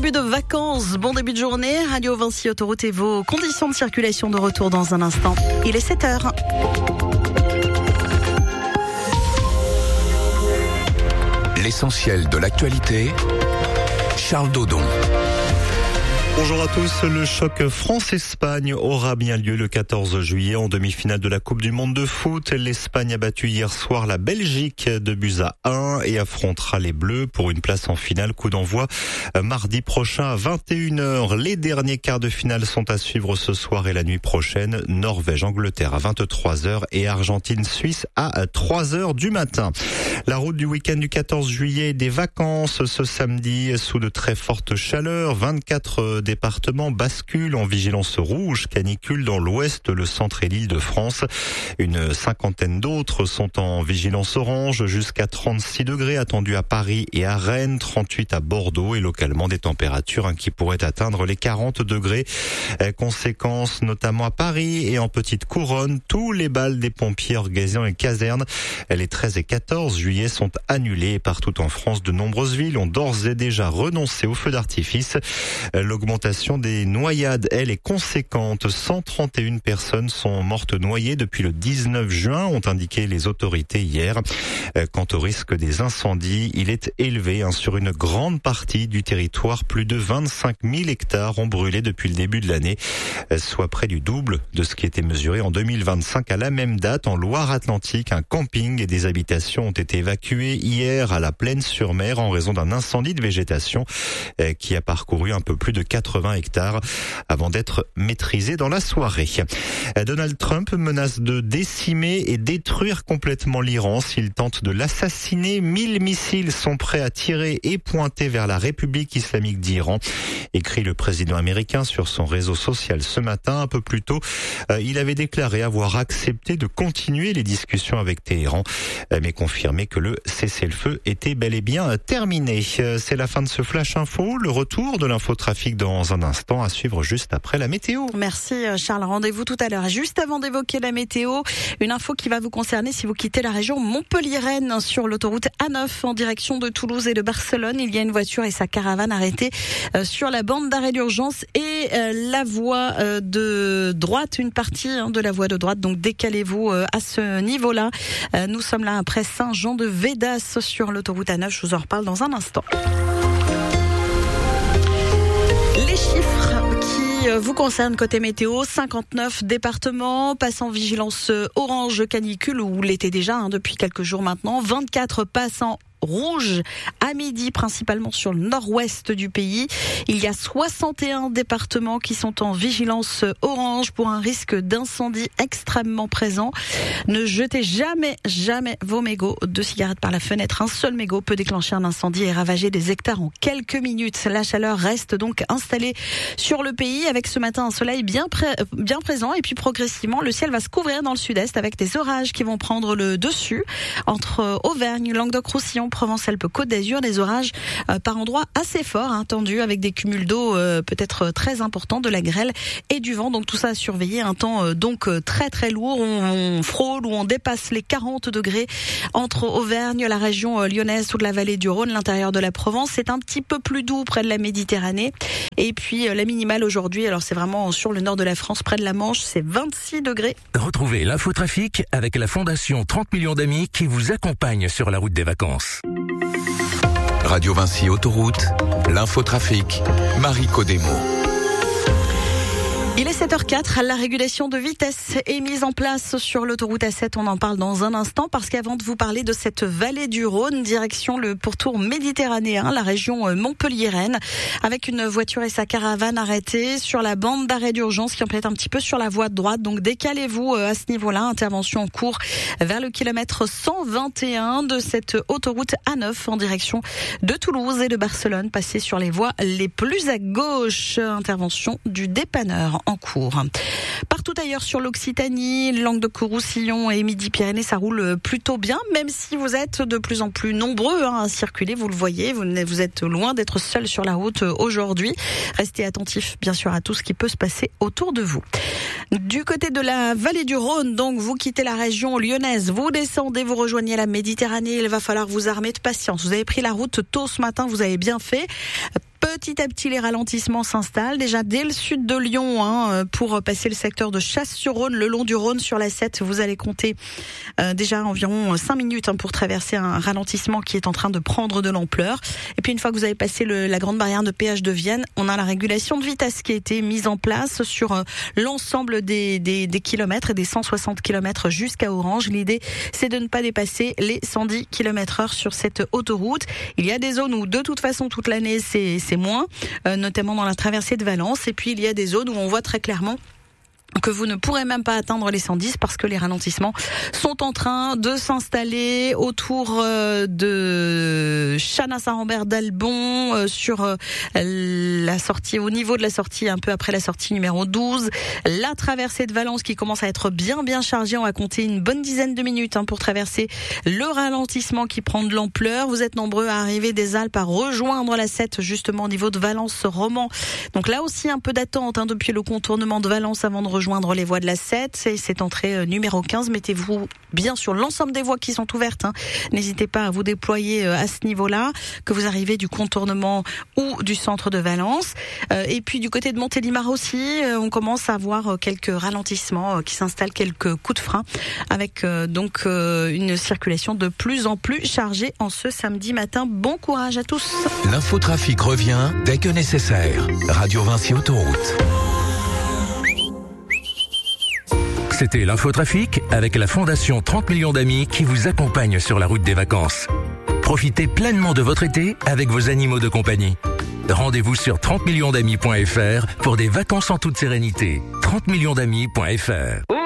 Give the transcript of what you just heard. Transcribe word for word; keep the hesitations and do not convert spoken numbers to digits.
début de vacances, bon début de journée. Radio Vinci Autoroute et vos conditions de circulation de retour dans un instant. Il est sept heures. L'essentiel de l'actualité, Charles Dodon. Bonjour à tous, le choc France-Espagne aura bien lieu le quatorze juillet en demi-finale de la Coupe du Monde de foot. L'Espagne a battu hier soir la Belgique de buts à un et affrontera les Bleus pour une place en finale. Coup d'envoi mardi prochain à vingt et une heures. Les derniers quarts de finale sont à suivre ce soir et la nuit prochaine. Norvège-Angleterre à vingt-trois heures et Argentine-Suisse à trois heures du matin. La route du week-end du quatorze juillet, des vacances ce samedi sous de très fortes chaleurs. vingt-quatre départements basculent en vigilance rouge, canicule dans l'ouest, le centre et l'Île-de-France. Une cinquantaine d'autres sont en vigilance orange, jusqu'à trente-six degrés attendus à Paris et à Rennes, trente-huit à Bordeaux et localement des températures qui pourraient atteindre les quarante degrés. Conséquence notamment à Paris et en petite couronne, tous les bals des pompiers organisés et casernes. Les treize et quatorze juillet sont annulés et partout en France, de nombreuses villes ont d'ores et déjà renoncé aux feux d'artifice. L'augmentation des noyades, elle, est conséquente. cent trente et une personnes sont mortes noyées depuis le dix-neuf juin, ont indiqué les autorités hier. Quant au risque des incendies, il est élevé hein, sur une grande partie du territoire. Plus de vingt-cinq mille hectares ont brûlé depuis le début de l'année, soit près du double de ce qui était mesuré en deux mille vingt-cinq. À la même date, en Loire-Atlantique, un camping et des habitations ont été évacués hier à la Plaine-sur-Mer en raison d'un incendie de végétation qui a parcouru un peu plus de quatre-vingts hectares avant d'être maîtrisé dans la soirée. Donald Trump menace de décimer et détruire complètement l'Iran s'il tente de l'assassiner. Mille missiles sont prêts à tirer et pointer vers la République islamique d'Iran, écrit le président américain sur son réseau social ce matin. Un peu plus tôt, il avait déclaré avoir accepté de continuer les discussions avec Téhéran, mais confirmé que le cessez-le-feu était bel et bien terminé. C'est la fin de ce Flash Info. Le retour de l'infotrafic dans un instant, à suivre juste après la météo. Merci Charles, rendez-vous tout à l'heure. Juste avant d'évoquer la météo, une info qui va vous concerner si vous quittez la région Montpellier-Rennes sur l'autoroute A neuf en direction de Toulouse et de Barcelone. Il y a une voiture et sa caravane arrêtée sur la bande d'arrêt d'urgence et la voie de droite, une partie de la voie de droite. Donc décalez-vous à ce niveau-là. Nous sommes là après Saint-Jean-de-Védas sur l'autoroute A neuf. Je vous en reparle dans un instant. Les chiffres qui vous concernent côté météo, cinquante-neuf départements passent en vigilance orange canicule, où l'été déjà hein, depuis quelques jours maintenant, vingt-quatre passent en rouge à midi, principalement sur le nord-ouest du pays. Il y a soixante et un départements qui sont en vigilance orange pour un risque d'incendie extrêmement présent. Ne jetez jamais, jamais vos mégots de cigarettes par la fenêtre. Un seul mégot peut déclencher un incendie et ravager des hectares en quelques minutes. La chaleur reste donc installée sur le pays avec ce matin un soleil bien, pré- bien présent et puis progressivement le ciel va se couvrir dans le sud-est avec des orages qui vont prendre le dessus entre Auvergne, Languedoc-Roussillon, Provence-Alpes-Côte d'Azur, des orages euh, par endroits assez forts, hein, tendus, avec des cumuls d'eau euh, peut-être très importants, de la grêle et du vent. Donc tout ça à surveiller. Un temps euh, donc euh, très très lourd. On, on frôle ou on dépasse les quarante degrés entre Auvergne, la région euh, lyonnaise ou de la vallée du Rhône, l'intérieur de la Provence. C'est un petit peu plus doux près de la Méditerranée. Et puis euh, la minimale aujourd'hui, alors c'est vraiment sur le nord de la France, près de la Manche, c'est vingt-six degrés. Retrouvez l'infotrafic avec la Fondation trente millions d'amis qui vous accompagne sur la route des vacances. Radio Vinci Autoroute, l'infotrafic, Marie Codemo. Il est sept heures quatre, la régulation de vitesse est mise en place sur l'autoroute A sept. On en parle dans un instant parce qu'avant de vous parler de cette vallée du Rhône, direction le pourtour méditerranéen, la région Montpellier-Rennes, avec une voiture et sa caravane arrêtée sur la bande d'arrêt d'urgence qui empiète un petit peu sur la voie de droite. Donc décalez-vous à ce niveau-là, intervention en cours vers le kilomètre cent vingt et un de cette autoroute A neuf en direction de Toulouse et de Barcelone. Passez sur les voies les plus à gauche, intervention du dépanneur en cours. Partout ailleurs sur l'Occitanie, Languedoc-Roussillon et Midi-Pyrénées, ça roule plutôt bien, même si vous êtes de plus en plus nombreux hein, à circuler, vous le voyez, vous, vous êtes loin d'être seul sur la route aujourd'hui. Restez attentifs bien sûr à tout ce qui peut se passer autour de vous. Du côté de la vallée du Rhône, donc vous quittez la région lyonnaise, vous descendez, vous rejoignez la Méditerranée, il va falloir vous armer de patience. Vous avez pris la route tôt ce matin, vous avez bien fait. Petit à petit, les ralentissements s'installent. Déjà dès le sud de Lyon, hein, pour passer le secteur de Chasse-sur-Rhône, le long du Rhône sur la sept, vous allez compter euh, déjà environ cinq minutes hein, pour traverser un ralentissement qui est en train de prendre de l'ampleur. Et puis une fois que vous avez passé le, la grande barrière de péage de Vienne, on a la régulation de vitesse qui a été mise en place sur euh, l'ensemble des, des, des kilomètres et des cent soixante kilomètres jusqu'à Orange. L'idée, c'est de ne pas dépasser les cent dix kilomètres heure sur cette autoroute. Il y a des zones où de toute façon toute l'année c'est c'est moins, euh, notamment dans la traversée de Valence. Et puis il y a des zones où on voit très clairement que vous ne pourrez même pas atteindre les cent dix parce que les ralentissements sont en train de s'installer autour de Chana-Saint-Rambert d'Albon, sur la sortie, au niveau de la sortie, un peu après la sortie numéro douze. La traversée de Valence qui commence à être bien bien chargée. On va compter une bonne dizaine de minutes hein, pour traverser le ralentissement qui prend de l'ampleur. Vous êtes nombreux à arriver des Alpes à rejoindre la sept justement au niveau de Valence-Romand. Donc là aussi un peu d'attente hein, depuis le contournement de Valence avant de rejoindre les voies de la sept, c'est cette entrée numéro quinze. Mettez-vous bien sur l'ensemble des voies qui sont ouvertes. Hein. N'hésitez pas à vous déployer à ce niveau-là, que vous arrivez du contournement ou du centre de Valence. Et puis du côté de Montélimar aussi, on commence à avoir quelques ralentissements qui s'installent, quelques coups de frein, avec donc une circulation de plus en plus chargée en ce samedi matin. Bon courage à tous. L'infotrafic revient dès que nécessaire. Radio Vinci Autoroute. C'était l'infotrafic avec la Fondation trente millions d'amis qui vous accompagne sur la route des vacances. Profitez pleinement de votre été avec vos animaux de compagnie. Rendez-vous sur trente millions d'amis point f r pour des vacances en toute sérénité. trente millions d'amis point f r.